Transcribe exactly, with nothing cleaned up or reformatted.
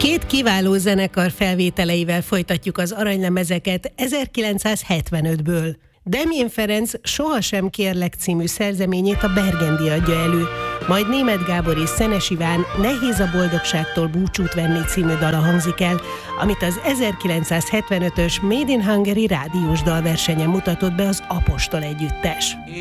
Két kiváló zenekar felvételeivel folytatjuk az aranylemezeket ezerkilencszázhetvenötből. Demjén Ferenc Sohasem kérlek című szerzeményét a Bergendi adja elő, majd Németh Gábor és Szenes Iván Nehéz a boldogságtól búcsút venni című dala hangzik el, amit az ezerkilencszázhetvenötös Made in Hungary rádiós dalversenyen mutatott be az Apostol együttes.